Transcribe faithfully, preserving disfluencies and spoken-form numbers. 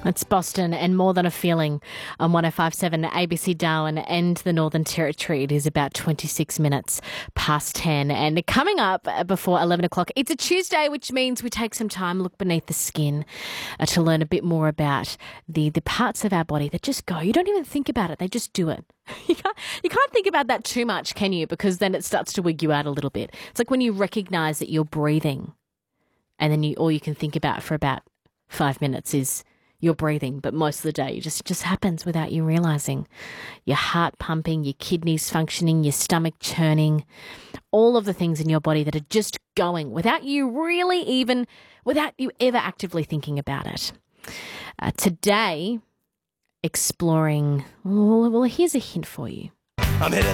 It's Boston and More Than a Feeling on one oh five point seven A B C Darwin and the Northern Territory. It is about twenty-six minutes past ten. And coming up before eleven o'clock, it's a Tuesday, which means we take some time, look beneath the skin uh, to learn a bit more about the, the parts of our body that just go. You don't even think about it. They just do it. You can't, you can't think about that too much, can you? Because then it starts to wig you out a little bit. It's like when you recognise that you're breathing and then you all you can think about for about five minutes is you're breathing, but most of the day it just, it just happens without you realising. Your heart pumping, your kidneys functioning, your stomach churning, all of the things in your body that are just going without you really even, without you ever actively thinking about it. Uh, today, exploring, well, well, here's a hint for you. I'm hitting